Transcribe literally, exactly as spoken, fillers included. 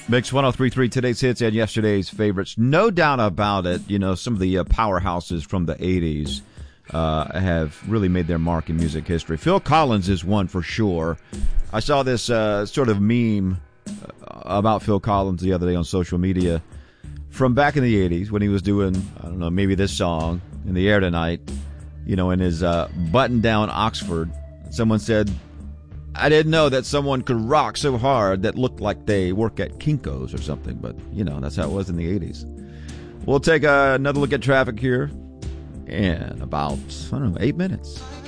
Mix one oh three point three, today's hits and yesterday's favorites. No doubt about it, you know, some of the uh, powerhouses from the eighties uh, have really made their mark in music history. Phil Collins is one for sure. I saw this uh, sort of meme about Phil Collins the other day on social media from back in the eighties when he was doing, I don't know, maybe this song, In the Air Tonight, you know, in his uh, button-down Oxford. Someone said, I didn't know that someone could rock so hard that looked like they work at Kinko's or something, but, you know, that's how it was in the eighties. We'll take uh, another look at traffic here in about, I don't know, eight minutes.